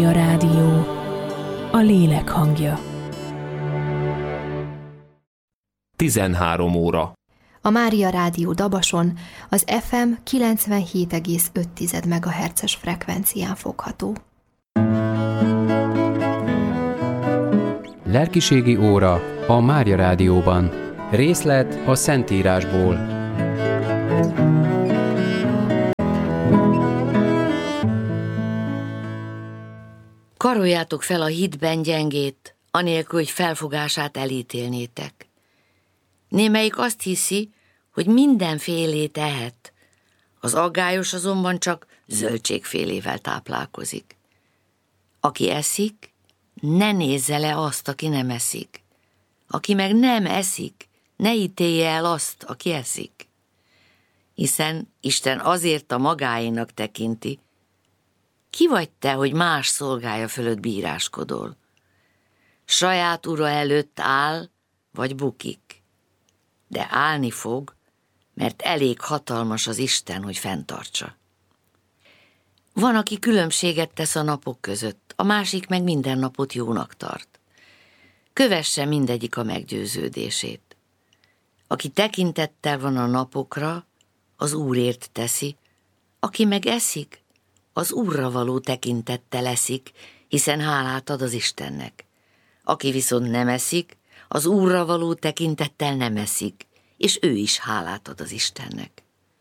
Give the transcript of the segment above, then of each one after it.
Mária Rádió, a lélek hangja. 13 óra. A Mária Rádió Dabason az FM 97,5 MHz-es frekvencián fogható. Lelkiségi óra a Mária Rádióban. Részlet a Szentírásból. Karoljátok fel a hitben gyengét, anélkül, hogy felfogását elítélnétek. Némelyik azt hiszi, hogy mindenfélét tehet, az aggályos azonban csak zöldségfélével táplálkozik. Aki eszik, ne nézze le azt, aki nem eszik. Aki meg nem eszik, ne ítélje el azt, aki eszik. Hiszen Isten azért a magáénak tekinti. Ki vagy te, hogy más szolgája fölött bíráskodol? Saját ura előtt áll, vagy bukik. De állni fog, mert elég hatalmas az Isten, hogy fenntartsa. Van, aki különbséget tesz a napok között, a másik meg minden napot jónak tart. Kövesse mindegyik a meggyőződését. Aki tekintettel van a napokra, az Úrért teszi, aki meg eszik, az Úrra való tekintettel eszik, hiszen hálát ad az Istennek. Aki viszont nem eszik, az Úrra való tekintettel nem eszik, és ő is hálát ad az Istennek.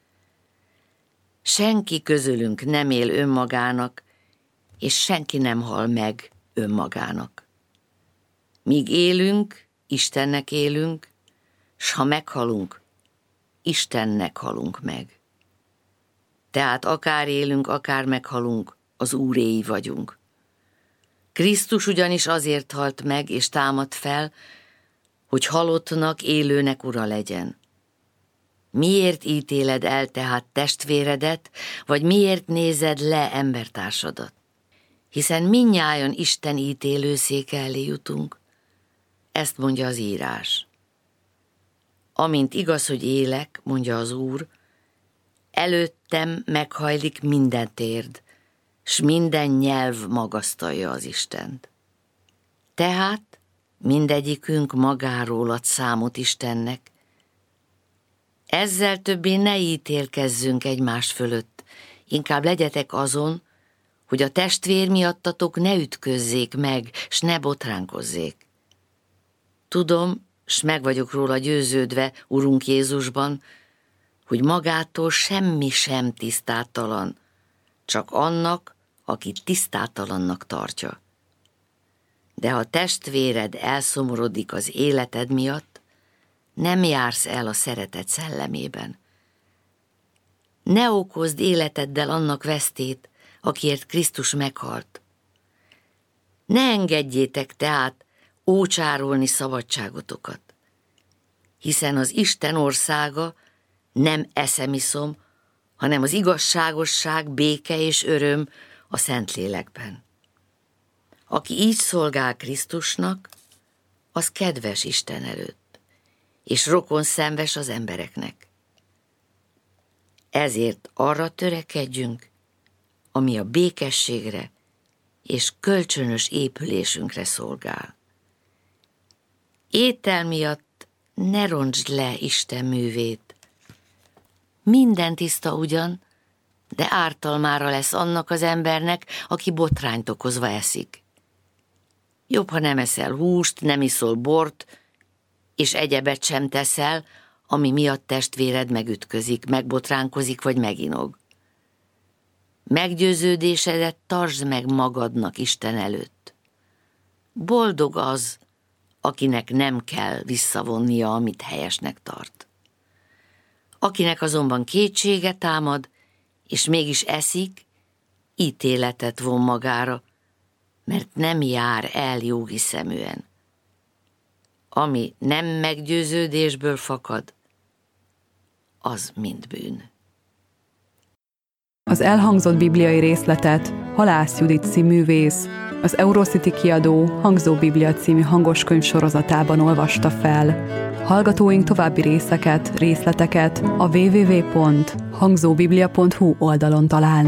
Senki közülünk nem él önmagának, és senki nem hal meg önmagának. Míg élünk, Istennek élünk, s ha meghalunk, Istennek halunk meg. Tehát akár élünk, akár meghalunk, az Úréi vagyunk. Krisztus ugyanis azért halt meg és támadt fel, hogy halottnak, élőnek ura legyen. Miért ítéled el tehát testvéredet, vagy miért nézed le embertársadat? Hiszen mindnyájan Isten ítélőszéke elé jutunk. Ezt mondja az írás. Amint igaz, hogy élek, mondja az Úr, előttem meghajlik minden térd, s minden nyelv magasztalja az Istent. Tehát mindegyikünk magáról ad számot Istennek. Ezzel többé ne ítélkezzünk egymás fölött, inkább legyetek azon, hogy a testvér miattatok ne ütközzék meg, s ne botránkozzék. Tudom, s meg vagyok róla győződve, Urunk Jézusban, hogy magától semmi sem tisztátalan, csak annak, aki tisztátalannak tartja. De ha testvéred elszomorodik az életed miatt, nem jársz el a szeretet szellemében. Ne okozd életeddel annak vesztét, akiért Krisztus meghalt. Ne engedjétek tehát ócsárolni szabadságotokat, hiszen az Isten országa nem eszemiszom, hanem az igazságosság, béke és öröm a Szentlélekben. Aki így szolgál Krisztusnak, az kedves Isten előtt, és rokonszenves az embereknek. Ezért arra törekedjünk, ami a békességre és kölcsönös épülésünkre szolgál. Étel miatt ne rontsd le Isten művét. Minden tiszta ugyan, de ártalmára lesz annak az embernek, aki botrányt okozva eszik. Jobb, ha nem eszel húst, nem iszol bort, és egyebet sem teszel, ami miatt testvéred megütközik, megbotránkozik vagy meginog. Meggyőződésedet tartsd meg magadnak Isten előtt. Boldog az, akinek nem kell visszavonnia, amit helyesnek tart. Akinek azonban kétsége támad, és mégis eszik, ítéletet von magára, mert nem jár el jóhiszeműen. Ami nem meggyőződésből fakad, az mind bűn. Az elhangzott bibliai részletet Halász Judit színművész, az Eurocity kiadó Hangzó Biblia című hangoskönyv sorozatában olvasta fel. Hallgatóink további részleteket a www.hangzóbiblia.hu oldalon találnak.